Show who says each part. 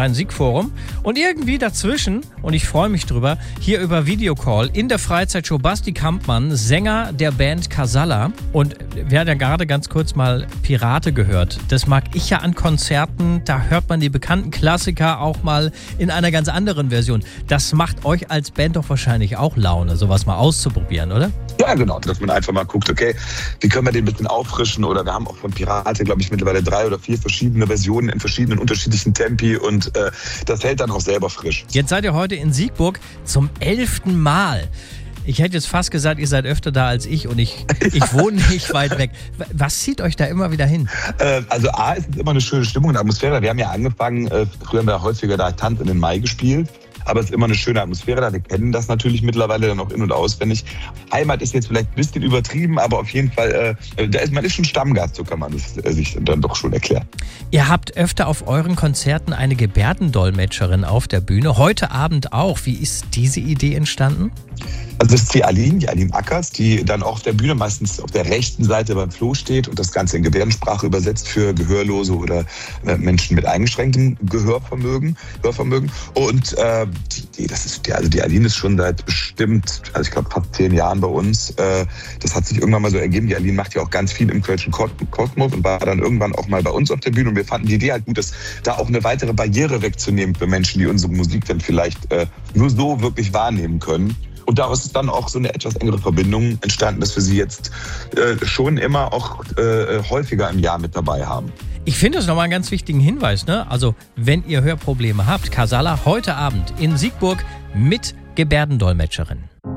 Speaker 1: Rhein-Sieg-Forum. Und irgendwie dazwischen, und ich freue mich drüber, hier über Videocall in der Freizeitshow Basti Kampmann, Sänger der Band Casalla. Und wir haben ja gerade ganz kurz mal Pirate gehört. Das mag ich ja an Konzerten, da hört man die bekannten Klassiker auch mal in einer ganz anderen Version. Das macht euch als Band doch wahrscheinlich auch Laune, sowas mal auszuprobieren, oder?
Speaker 2: Ja, genau, dass man einfach mal guckt, okay, wie können wir den ein bisschen auffrischen, oder wir haben auch von Pirate, glaube ich, mittlerweile 3 oder 4 verschiedene Versionen in verschiedenen unterschiedlichen Tempi und das hält dann auch selber frisch.
Speaker 1: Jetzt seid ihr heute in Siegburg zum 11. Mal. Ich hätte jetzt fast gesagt, ihr seid öfter da als ich und ich wohne nicht weit weg. Was zieht euch da immer wieder hin?
Speaker 2: Also A, ist es immer eine schöne Stimmung und Atmosphäre. Wir haben ja angefangen, früher haben wir häufiger da Tanz in den Mai gespielt. Aber es ist immer eine schöne Atmosphäre da. Wir kennen das natürlich mittlerweile dann auch in- und auswendig. Heimat ist jetzt vielleicht ein bisschen übertrieben, aber auf jeden Fall, man ist schon Stammgast, so kann man es sich dann doch schon erklären.
Speaker 1: Ihr habt öfter auf euren Konzerten eine Gebärdendolmetscherin auf der Bühne. Heute Abend auch. Wie ist diese Idee entstanden?
Speaker 2: Also das ist die Aline Ackers, die dann auch auf der Bühne meistens auf der rechten Seite beim Flo steht und das Ganze in Gebärdensprache übersetzt für Gehörlose oder Menschen mit eingeschränktem Hörvermögen. Und die Aline ist schon seit bestimmt, also ich glaube fast 10 Jahren bei uns. Das hat sich irgendwann mal so ergeben. Die Aline macht ja auch ganz viel im Kölschen Kosmos und war dann irgendwann auch mal bei uns auf der Bühne. Und wir fanden die Idee halt gut, dass da auch eine weitere Barriere wegzunehmen für Menschen, die unsere Musik dann vielleicht nur so wirklich wahrnehmen können. Und daraus ist dann auch so eine etwas engere Verbindung entstanden, dass wir sie jetzt schon immer auch häufiger im Jahr mit dabei haben.
Speaker 1: Ich finde es nochmal einen ganz wichtigen Hinweis, ne? Also, wenn ihr Hörprobleme habt, Casalla heute Abend in Siegburg mit Gebärdendolmetscherin.